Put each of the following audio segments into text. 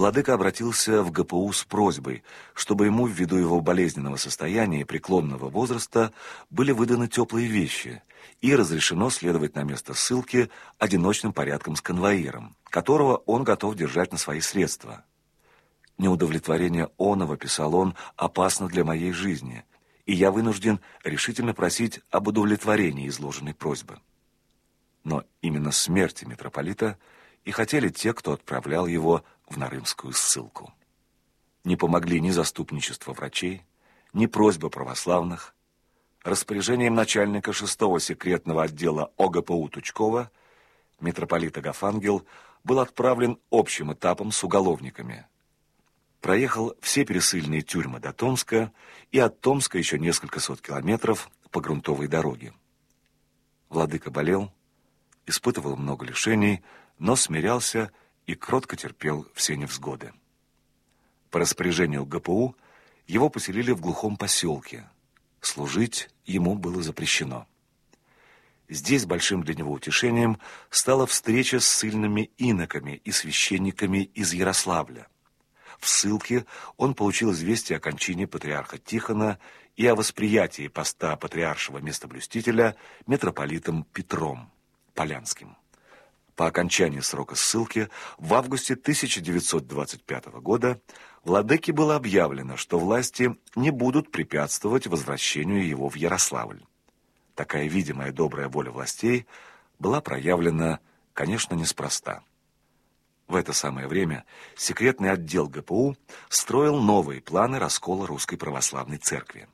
владыка обратился в ГПУ с просьбой, чтобы ему, ввиду его болезненного состояния и преклонного возраста, были выданы теплые вещи и разрешено следовать на место ссылки одиночным порядком с конвоиром, которого он готов держать на свои средства. «Неудовлетворение оного, — писал он, — опасно для моей жизни, и я вынужден решительно просить об удовлетворении изложенной просьбы». Но именно смерти митрополита и хотели те, кто отправлял его в Нарымскую ссылку. Не помогли ни заступничество врачей, ни просьба православных. Распоряжением начальника 6-го секретного отдела ОГПУ Тучкова митрополит Агафангел был отправлен общим этапом с уголовниками. Проехал все пересыльные тюрьмы до Томска и от Томска еще несколько сот километров по грунтовой дороге. Владыка болел, испытывал много лишений, но смирялся и кротко терпел все невзгоды. По распоряжению ГПУ его поселили в глухом поселке. Служить ему было запрещено. Здесь большим для него утешением стала встреча с ссыльными иноками и священниками из Ярославля. В ссылке он получил известие о кончине патриарха Тихона и о восприятии поста патриаршего местоблюстителя митрополитом Петром Полянским. По окончании срока ссылки в августе 1925 года владыке было объявлено, что власти не будут препятствовать возвращению его в Ярославль. Такая видимая добрая воля властей была проявлена, конечно, неспроста. В это самое время секретный отдел ГПУ строил новые планы раскола Русской Православной Церкви.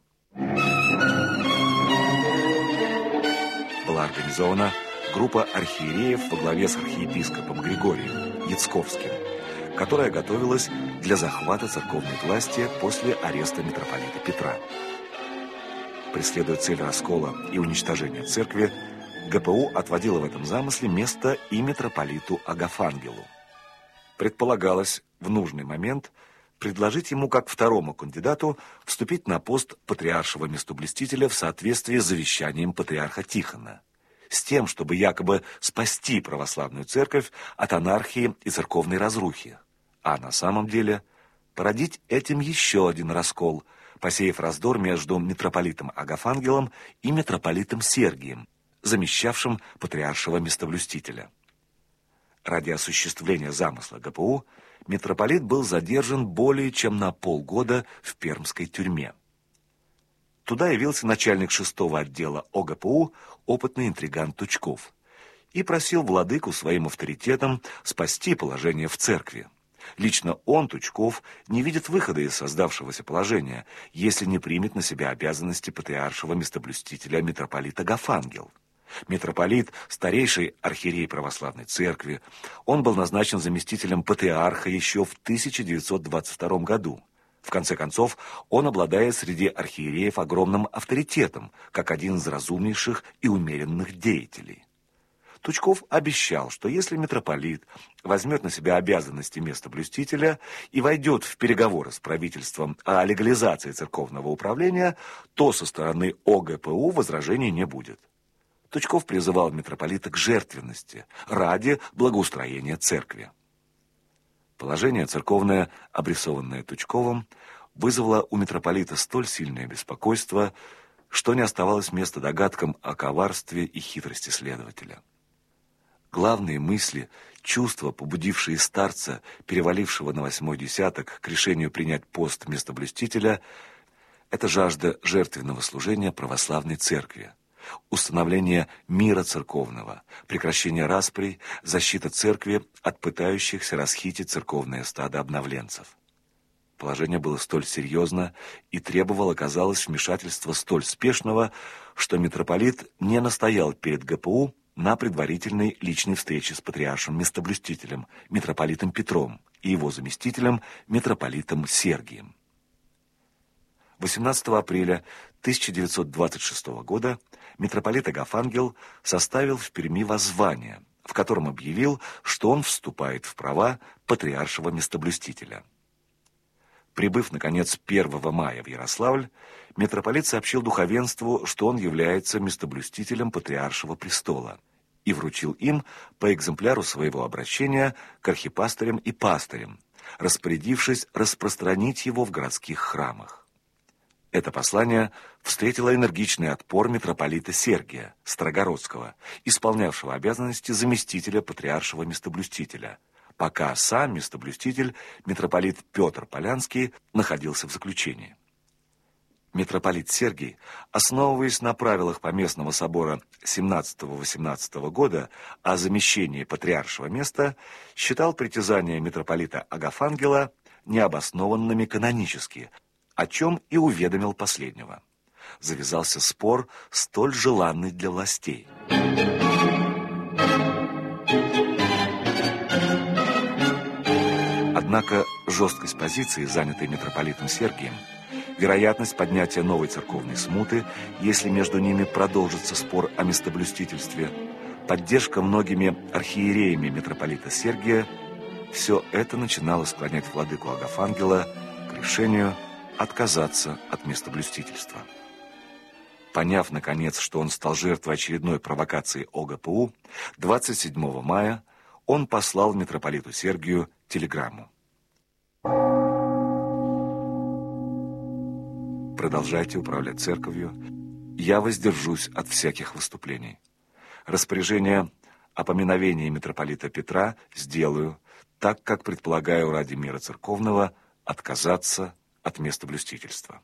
Была организована группа архиереев во главе с архиепископом Григорием Яцковским, которая готовилась для захвата церковной власти после ареста митрополита Петра. Преследуя цель раскола и уничтожения церкви, ГПУ отводила в этом замысле место и митрополиту Агафангелу. Предполагалось в нужный момент предложить ему как второму кандидату вступить на пост патриаршего местоблюстителя в соответствии с завещанием патриарха Тихона, с тем, чтобы якобы спасти православную церковь от анархии и церковной разрухи, а на самом деле породить этим еще один раскол, посеяв раздор между митрополитом Агафангелом и митрополитом Сергием, замещавшим патриаршего местоблюстителя. Ради осуществления замысла ГПУ митрополит был задержан более чем на полгода в пермской тюрьме. Туда явился начальник 6-го отдела ОГПУ, опытный интриган Тучков, и просил владыку своим авторитетом спасти положение в церкви. Лично он, Тучков, не видит выхода из создавшегося положения, если не примет на себя обязанности патриаршего местоблюстителя митрополита Агафангел. Митрополит, старейший архиерей православной церкви, он был назначен заместителем патриарха еще в 1922 году. В конце концов, он обладает среди архиереев огромным авторитетом, как один из разумнейших и умеренных деятелей. Тучков обещал, что если митрополит возьмет на себя обязанности местоблюстителя и войдет в переговоры с правительством о легализации церковного управления, то со стороны ОГПУ возражений не будет. Тучков призывал митрополита к жертвенности ради благоустроения церкви. Положение церковное, обрисованное Тучковым, вызвало у митрополита столь сильное беспокойство, что не оставалось места догадкам о коварстве и хитрости следователя. Главные мысли, чувства, побудившие старца, перевалившего на 8-й десяток, к решению принять пост местоблюстителя, это жажда жертвенного служения православной церкви, установление мира церковного, прекращение расприй, защита церкви от пытающихся расхитить церковное стадо обновленцев. Положение было столь серьезно и требовало, казалось, вмешательства столь спешного, что митрополит не настоял перед ГПУ на предварительной личной встрече с патриаршим местоблюстителем, митрополитом Петром и его заместителем, митрополитом Сергием. 18 апреля 1926 года митрополит Агафангел составил в Перми воззвание, в котором объявил, что он вступает в права патриаршего местоблюстителя. Прибыв, наконец, 1 мая в Ярославль, митрополит сообщил духовенству, что он является местоблюстителем патриаршего престола, и вручил им по экземпляру своего обращения к архипастырям и пастырям, распорядившись распространить его в городских храмах. Это послание встретило энергичный отпор митрополита Сергия Строгородского, исполнявшего обязанности заместителя патриаршего местоблюстителя, пока сам местоблюститель, митрополит Петр Полянский, находился в заключении. Митрополит Сергий, основываясь на правилах Поместного собора 17-18 года о замещении патриаршего места, считал притязания митрополита Агафангела необоснованными канонически, о чем и уведомил последнего. Завязался спор, столь желанный для властей. Однако жесткость позиции, занятой митрополитом Сергием, вероятность поднятия новой церковной смуты, если между ними продолжится спор о местоблюстительстве, поддержка многими архиереями митрополита Сергия – все это начинало склонять владыку Агафангела к решению отказаться от местоблюстительства. Поняв, наконец, что он стал жертвой очередной провокации ОГПУ, 27 мая он послал митрополиту Сергию телеграмму. Продолжайте управлять церковью. Я воздержусь от всяких выступлений. Распоряжение о поминовении митрополита Петра сделаю, так как предполагаю ради мира церковного отказаться от местоблюстительства.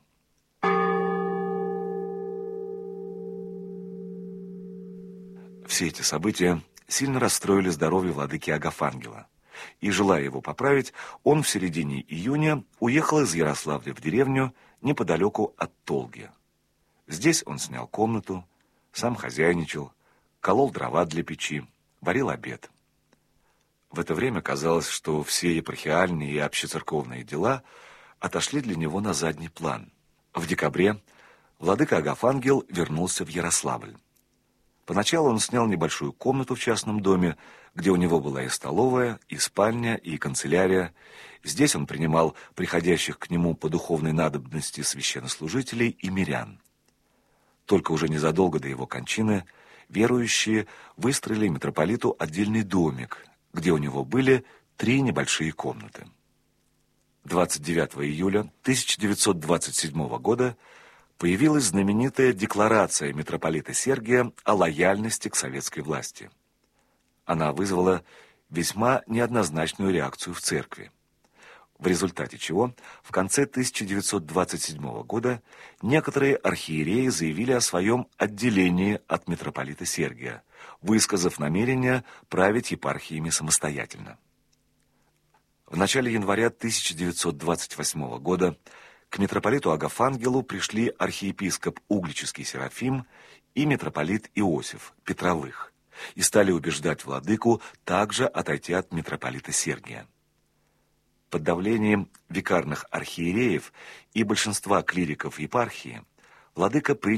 Все эти события сильно расстроили здоровье владыки Агафангела, и, желая его поправить, он в середине июня уехал из Ярославля в деревню неподалеку от Толги. Здесь он снял комнату, сам хозяйничал, колол дрова для печи, варил обед. В это время казалось, что все епархиальные и общецерковные дела отошли для него на задний план. В декабре владыка Агафангел вернулся в Ярославль. Поначалу он снял небольшую комнату в частном доме, где у него была и столовая, и спальня, и канцелярия. Здесь он принимал приходящих к нему по духовной надобности священнослужителей и мирян. Только уже незадолго до его кончины верующие выстроили митрополиту отдельный домик, где у него были 3 небольшие комнаты. 29 июля 1927 года появилась знаменитая декларация митрополита Сергия о лояльности к советской власти. Она вызвала весьма неоднозначную реакцию в церкви, в результате чего в конце 1927 года некоторые архиереи заявили о своем отделении от митрополита Сергия, высказав намерение править епархиями самостоятельно. В начале января 1928 года к митрополиту Агафангелу пришли архиепископ Угличский Серафим и митрополит Иосиф Петровых и стали убеждать владыку также отойти от митрополита Сергия. Под давлением викарных архиереев и большинства клириков епархии владыка принял